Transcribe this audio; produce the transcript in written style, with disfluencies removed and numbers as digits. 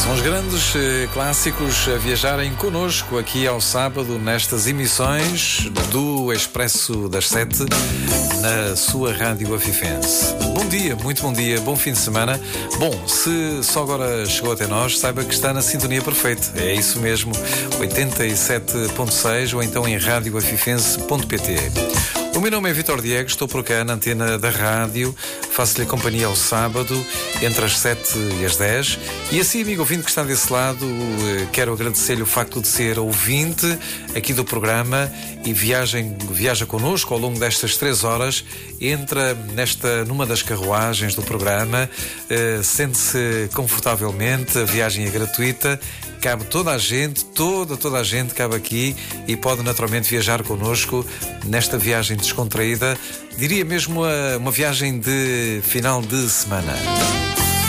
São os grandes clássicos a viajarem connosco aqui ao sábado nestas emissões do Expresso das 7 na sua Rádio Afifense. Bom dia, muito bom dia, bom fim de semana. Bom, se só agora chegou até nós, saiba que está na sintonia perfeita. É isso mesmo, 87.6 ou então em radioafifense.pt. O meu nome é Vítor Diego, estou por cá na antena da rádio, faço-lhe companhia ao sábado, entre as 7 e as 10. E assim, amigo ouvinte que está desse lado, quero agradecer-lhe o facto de ser ouvinte aqui do programa e viaja connosco ao longo destas 3 horas, entra numa das carruagens do programa, sente-se confortavelmente, a viagem é gratuita, cabe toda a gente, toda a gente cabe aqui e pode naturalmente viajar connosco nesta viagem descontraída, diria mesmo uma viagem de final de semana.